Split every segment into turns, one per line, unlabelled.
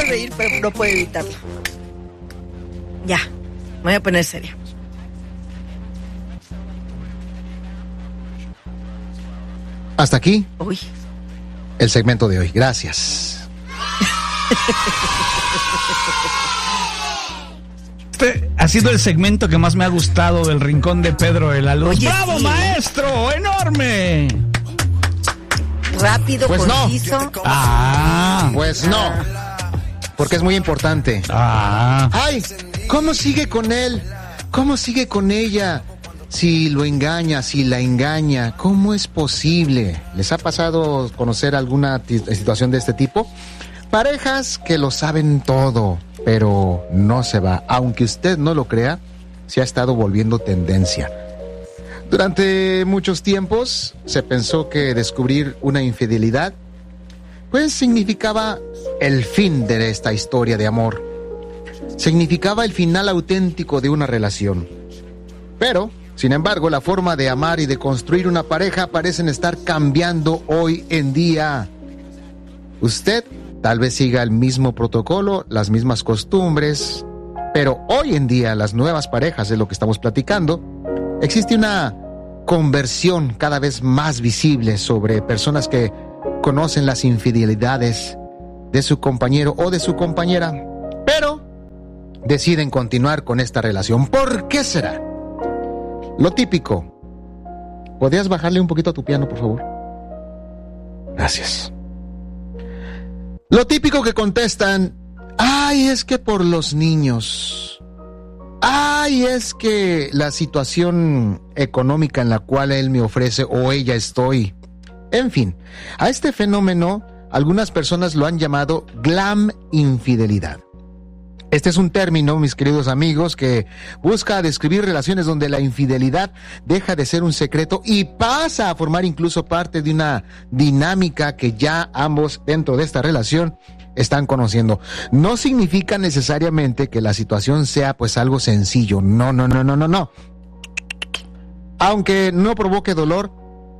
reír, pero no puedo evitarlo. Ya, me voy a poner seria.
Hasta aquí.
Uy.
El segmento de hoy. Gracias.
Este ha sido el segmento que más me ha gustado del Rincón de Pedro de la Luz.
Oye,
¡bravo,
sí,
maestro! ¡Enorme!
Rápido,
Pues
conciso.
Pues no. Porque es muy importante. Ay, ¿cómo sigue con él? ¿Cómo sigue con ella? Si lo engaña, si la engaña, ¿cómo es posible? ¿Les ha pasado conocer alguna situación de este tipo? Parejas que lo saben todo, pero no se va. Aunque usted no lo crea, se ha estado volviendo tendencia. Durante muchos tiempos se pensó que descubrir una infidelidad pues significaba el fin de esta historia de amor. Significaba el final auténtico de una relación. Pero, sin embargo, la forma de amar y de construir una pareja parecen estar cambiando hoy en día. Usted tal vez siga el mismo protocolo, las mismas costumbres, pero hoy en día las nuevas parejas, de lo que estamos platicando, existe una conversión cada vez más visible sobre personas que conocen las infidelidades de su compañero o de su compañera, pero deciden continuar con esta relación. ¿Por qué será? Lo típico. ¿Podrías bajarle un poquito a tu piano, por favor? Gracias. Lo típico que contestan: ay, es que por los niños. Ay, es que la situación económica en la cual él me ofrece o ella estoy. En fin, a este fenómeno algunas personas lo han llamado glam infidelidad. Este es un término, mis queridos amigos, que busca describir relaciones donde la infidelidad deja de ser un secreto y pasa a formar incluso parte de una dinámica que ya ambos dentro de esta relación están conociendo. No significa necesariamente que la situación sea pues algo sencillo. No. Aunque no provoque dolor,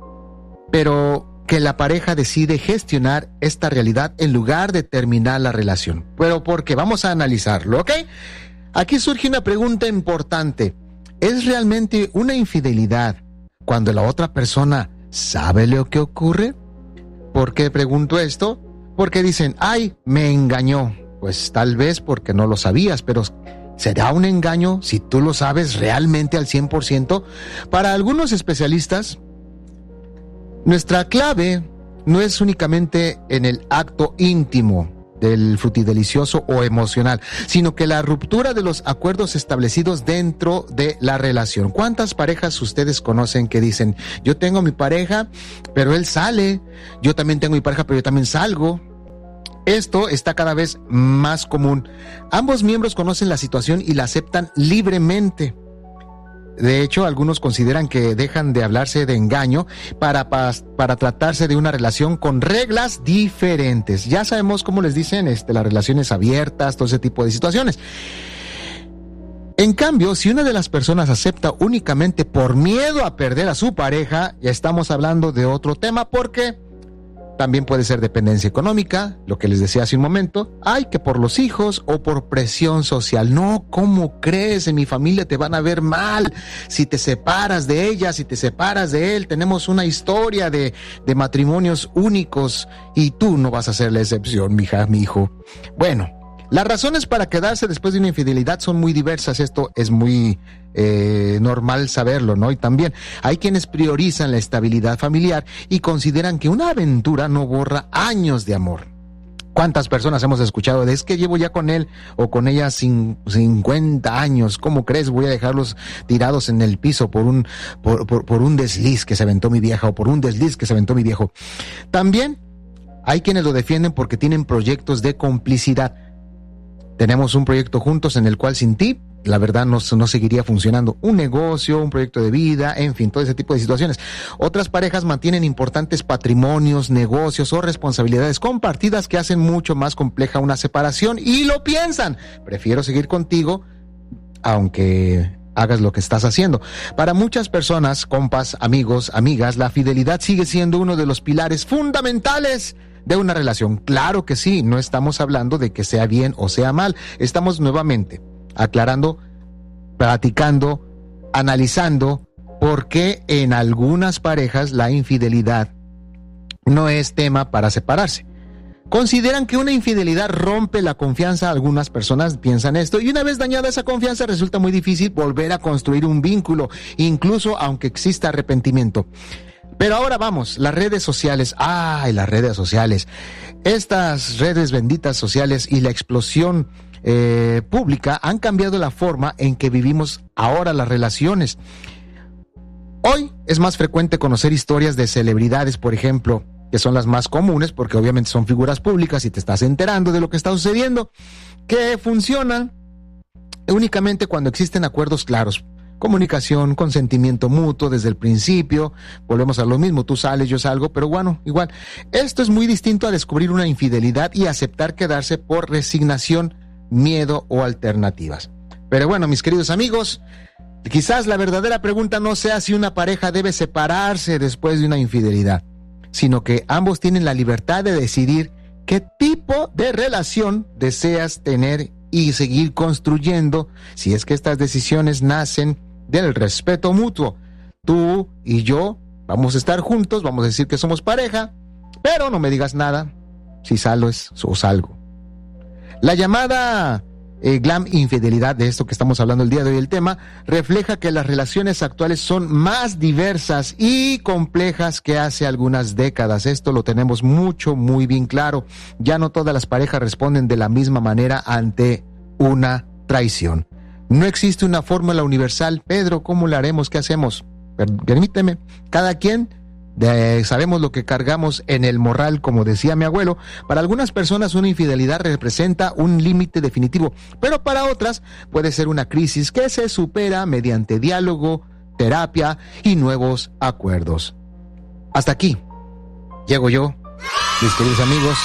pero que la pareja decide gestionar esta realidad en lugar de terminar la relación. Pero porque vamos a analizarlo, ¿ok? Aquí surge una pregunta importante. ¿Es realmente una infidelidad cuando la otra persona sabe lo que ocurre? ¿Por qué pregunto esto? Porque dicen, ay, me engañó. Pues tal vez porque no lo sabías, pero ¿será un engaño si tú lo sabes realmente al 100%? Para algunos especialistas, nuestra clave no es únicamente en el acto íntimo del frutidelicioso o emocional, sino que la ruptura de los acuerdos establecidos dentro de la relación. ¿Cuántas parejas ustedes conocen que dicen, yo tengo mi pareja, pero él sale, yo también tengo mi pareja, pero yo también salgo? Esto está cada vez más común. Ambos miembros conocen la situación y la aceptan libremente. De hecho, algunos consideran que dejan de hablarse de engaño para tratarse de una relación con reglas diferentes. Ya sabemos cómo les dicen las relaciones abiertas, todo ese tipo de situaciones. En cambio, si una de las personas acepta únicamente por miedo a perder a su pareja, ya estamos hablando de otro tema, porque también puede ser dependencia económica, lo que les decía hace un momento. Ay, que por los hijos o por presión social. No, ¿cómo crees? En mi familia te van a ver mal si te separas de ella, si te separas de él. Tenemos una historia de matrimonios únicos y tú no vas a ser la excepción, mija, mi hijo. Bueno, las razones para quedarse después de una infidelidad son muy diversas. Esto es muy normal saberlo, ¿no? Y también hay quienes priorizan la estabilidad familiar y consideran que una aventura no borra años de amor. ¿Cuántas personas hemos escuchado de es que llevo ya con él o con ella 50 años? ¿Cómo crees? Voy a dejarlos tirados en el piso por un desliz que se aventó mi vieja o por un desliz que se aventó mi viejo. También hay quienes lo defienden porque tienen proyectos de complicidad. Tenemos un proyecto juntos en el cual sin ti, la verdad, no seguiría funcionando. Un negocio, un proyecto de vida, en fin, todo ese tipo de situaciones. Otras parejas mantienen importantes patrimonios, negocios o responsabilidades compartidas que hacen mucho más compleja una separación y lo piensan. Prefiero seguir contigo, aunque hagas lo que estás haciendo. Para muchas personas, compas, amigos, amigas, la fidelidad sigue siendo uno de los pilares fundamentales de una relación. Claro que sí, no estamos hablando de que sea bien o sea mal. Estamos nuevamente aclarando, platicando, analizando por qué en algunas parejas la infidelidad no es tema para separarse. Consideran que una infidelidad rompe la confianza. Algunas personas piensan esto, y una vez dañada esa confianza resulta muy difícil volver a construir un vínculo, incluso aunque exista arrepentimiento. Pero ahora vamos, las redes sociales. ¡Ay, las redes sociales! Estas redes benditas sociales y la explosión pública han cambiado la forma en que vivimos ahora las relaciones. Hoy es más frecuente conocer historias de celebridades, por ejemplo, que son las más comunes, porque obviamente son figuras públicas y te estás enterando de lo que está sucediendo, que funcionan únicamente cuando existen acuerdos claros, comunicación, consentimiento mutuo desde el principio. Volvemos a lo mismo, tú sales, yo salgo, pero bueno, igual. Esto es muy distinto a descubrir una infidelidad y aceptar quedarse por resignación, miedo o alternativas. Pero bueno, mis queridos amigos, quizás la verdadera pregunta no sea si una pareja debe separarse después de una infidelidad, sino que ambos tienen la libertad de decidir qué tipo de relación deseas tener y seguir construyendo, si es que estas decisiones nacen del respeto mutuo. Tú y yo vamos a estar juntos, vamos a decir que somos pareja, pero no me digas nada si sales o salgo. La llamada glam infidelidad, de esto que estamos hablando el día de hoy, el tema, refleja que las relaciones actuales son más diversas y complejas que hace algunas décadas. Esto lo tenemos muy bien claro. Ya no todas las parejas responden de la misma manera ante una traición. No existe una fórmula universal. Pedro, ¿cómo lo haremos? ¿Qué hacemos? Permíteme, cada quien sabemos lo que cargamos en el morral, como decía mi abuelo. Para algunas personas una infidelidad representa un límite definitivo, pero para otras puede ser una crisis que se supera mediante diálogo, terapia y nuevos acuerdos. Hasta aquí llego yo, mis queridos amigos.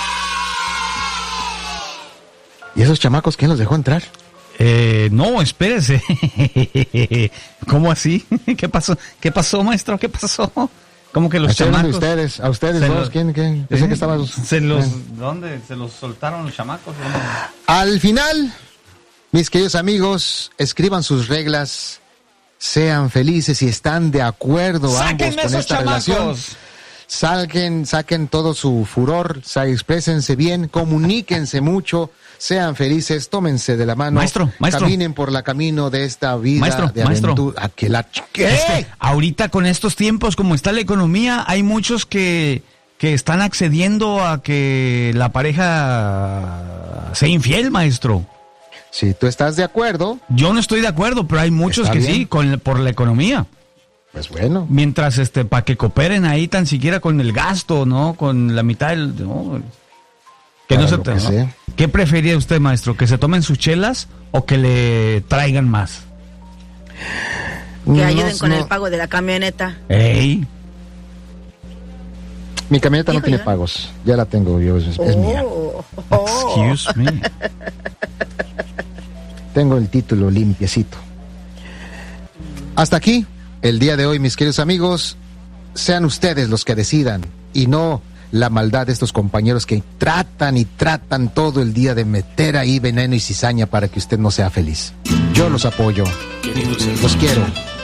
¿Y esos chamacos quién los dejó entrar?
No, espérese. ¿Cómo así? ¿Qué pasó, maestro? ¿Qué pasó? ¿Cómo que los chamacos?
A ustedes dos, ¿quién? Yo sé que estaban...
¿Dónde? ¿Se los soltaron los chamacos? ¿Dónde?
Al final, mis queridos amigos, escriban sus reglas, sean felices y están de acuerdo ambos con esta relación. Saquen todo su furor, exprésense bien, comuníquense mucho, sean felices, tómense de la mano, maestro, caminen por el camino de esta vida de aventura.
¿Qué? Ahorita con estos tiempos, como está la economía, hay muchos que están accediendo a que la pareja sea infiel, maestro.
Si tú estás de acuerdo.
Yo no estoy de acuerdo, pero hay muchos que sí, por la economía.
Pues bueno.
Mientras para que cooperen ahí tan siquiera con el gasto, ¿no? Con la mitad del... ¿no? Que no se te, ¿no? ¿Qué prefería usted, maestro? ¿Que se tomen sus chelas o que le traigan más?
Que ayuden con el pago de la camioneta.
¡Ey!
Mi camioneta no tiene pagos. Ya la tengo yo, es mía.
Excuse me.
Tengo el título limpiecito. Hasta aquí el día de hoy, mis queridos amigos. Sean ustedes los que decidan y no la maldad de estos compañeros que tratan todo el día de meter ahí veneno y cizaña para que usted no sea feliz. Yo los apoyo. Los quiero.